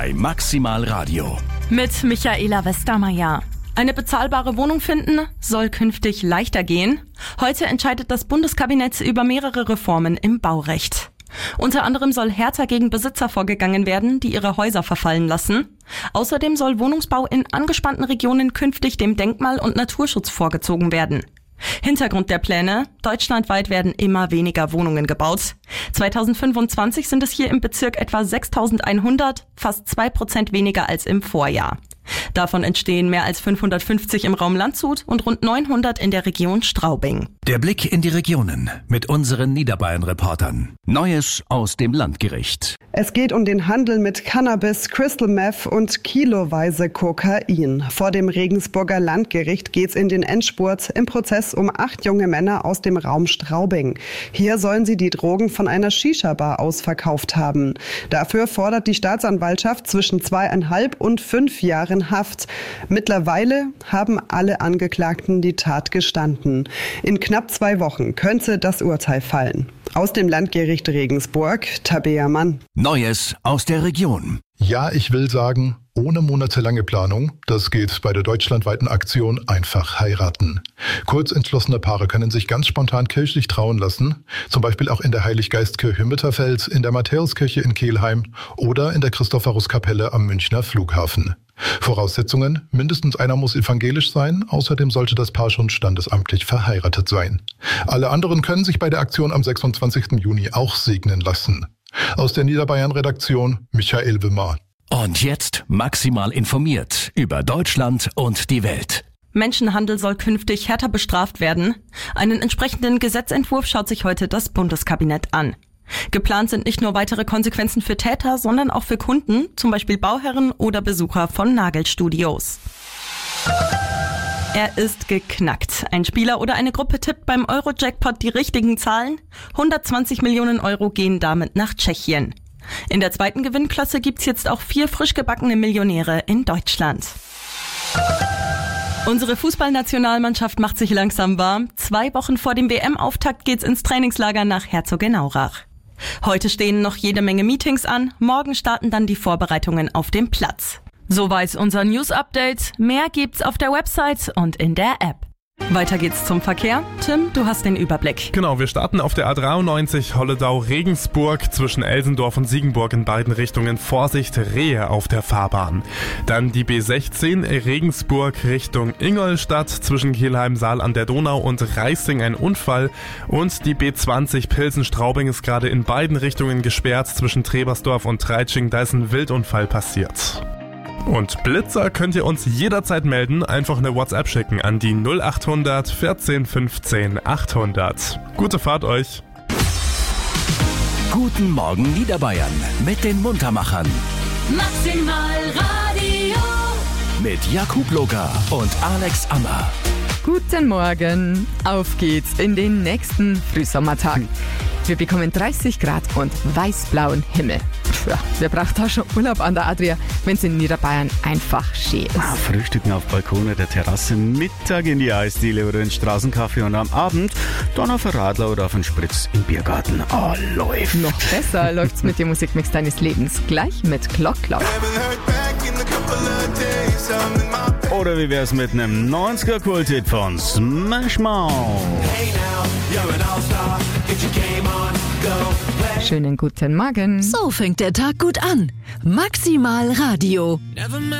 bei Maximal Radio. Mit Michaela Westermeier. Eine bezahlbare Wohnung finden soll künftig leichter gehen. Heute entscheidet das Bundeskabinett über mehrere Reformen im Baurecht. Unter anderem soll härter gegen Besitzer vorgegangen werden, die ihre Häuser verfallen lassen. Außerdem soll Wohnungsbau in angespannten Regionen künftig dem Denkmal- und Naturschutz vorgezogen werden. Hintergrund der Pläne: Deutschlandweit werden immer weniger Wohnungen gebaut. 2025 sind es hier im Bezirk etwa 6.100, fast 2% weniger als im Vorjahr. Davon entstehen mehr als 550 im Raum Landshut und rund 900 in der Region Straubing. Der Blick in die Regionen mit unseren Niederbayern-Reportern. Neues aus dem Landgericht. Es geht um den Handel mit Cannabis, Crystal Meth und kiloweise Kokain. Vor dem Regensburger Landgericht geht's in den Endspurt im Prozess um 8 junge Männer aus dem Raum Straubing. Hier sollen sie die Drogen von einer Shisha-Bar aus verkauft haben. Dafür fordert die Staatsanwaltschaft zwischen 2,5 und 5 Jahren Haft. Mittlerweile haben alle Angeklagten die Tat gestanden. In knapp 2 Wochen könnte das Urteil fallen. Aus dem Landgericht Regensburg, Tabea Mann. Neues aus der Region. Ja, ich will sagen, ohne monatelange Planung, das geht bei der deutschlandweiten Aktion Einfach heiraten. Kurzentschlossene Paare können sich ganz spontan kirchlich trauen lassen, zum Beispiel auch in der Heiliggeistkirche Mitterfeld, in der Matthäuskirche in Kelheim oder in der Christophoruskapelle am Münchner Flughafen. Voraussetzungen: mindestens einer muss evangelisch sein, außerdem sollte das Paar schon standesamtlich verheiratet sein. Alle anderen können sich bei der Aktion am 26. Juni auch segnen lassen. Aus der Niederbayern-Redaktion Michael Wimmer. Und jetzt maximal informiert über Deutschland und die Welt. Menschenhandel soll künftig härter bestraft werden. Einen entsprechenden Gesetzentwurf schaut sich heute das Bundeskabinett an. Geplant sind nicht nur weitere Konsequenzen für Täter, sondern auch für Kunden, zum Beispiel Bauherren oder Besucher von Nagelstudios. Er ist geknackt. Ein Spieler oder eine Gruppe tippt beim Euro-Jackpot die richtigen Zahlen. 120 Millionen Euro gehen damit nach Tschechien. In der zweiten Gewinnklasse gibt's jetzt auch 4 frisch gebackene Millionäre in Deutschland. Unsere Fußballnationalmannschaft macht sich langsam warm. 2 Wochen vor dem WM-Auftakt geht's ins Trainingslager nach Herzogenaurach. Heute stehen noch jede Menge Meetings an. Morgen starten dann die Vorbereitungen auf dem Platz. Soweit unser News-Update. Mehr gibt's auf der Website und in der App. Weiter geht's zum Verkehr. Tim, du hast den Überblick. Genau, wir starten auf der A93 Holledau-Regensburg zwischen Elsendorf und Siegenburg in beiden Richtungen. Vorsicht, Rehe auf der Fahrbahn. Dann die B16 Regensburg Richtung Ingolstadt zwischen Kelheim-Saal an der Donau und Reising ein Unfall. Und die B20 Pilsen-Straubing ist gerade in beiden Richtungen gesperrt zwischen Trebersdorf und Treitsching. Da ist ein Wildunfall passiert. Und Blitzer könnt ihr uns jederzeit melden, einfach eine WhatsApp schicken an die 0800 14 15 800. Gute Fahrt euch! Guten Morgen Niederbayern mit den Muntermachern. Maximal Radio. Mit Jakub Loka und Alex Ammer. Guten Morgen, auf geht's in den nächsten Frühsommertag. Wir bekommen 30 Grad und weiß-blauen Himmel. Ja, wer braucht da schon Urlaub an der Adria, wenn es in Niederbayern einfach schön ist? Frühstücken auf Balkon oder Terrasse, Mittag in die Eisdiele oder in Straßenkaffee und am Abend dann auf ein Radler oder auf einen Spritz im Biergarten. Oh, läuft! Noch besser läuft's mit dem Musikmix deines Lebens. Gleich mit Clock Clock. Oder wie wär's mit einem 90er-Kulthit von Smash Mouth? Schönen guten Morgen. So fängt der Tag gut an. Maximal Radio.